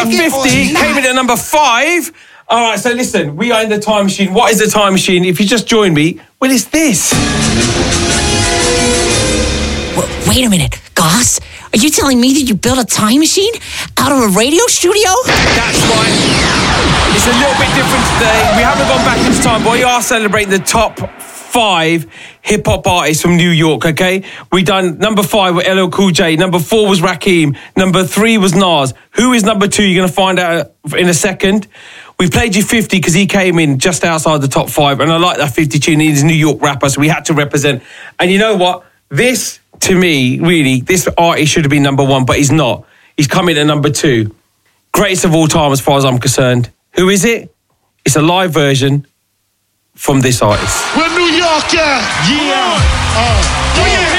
number 50 came in at number 5. All right, so listen, we are in the time machine. What is the time machine? If you just join me, well, it's this. Wait a minute, Goss. Are you telling me that you built a time machine out of a radio studio? That's right. It's a little bit different today. We haven't gone back into time, but we are celebrating the top 5 hip-hop artists from New York, okay? We done number 5 with LL Cool J. Number 4 was Rakim. Number 3 was Nas. Who is number 2? You're going to find out in a second. We played you 50 because he came in just outside the top 5, and I like that 50 tune. He's a New York rapper, so we had to represent. And you know what? This, to me, really, this artist should have been number 1, but he's not. He's coming at number 2. Greatest of all time as far as I'm concerned. Who is it? It's a live version from this artist. We're New York, yeah.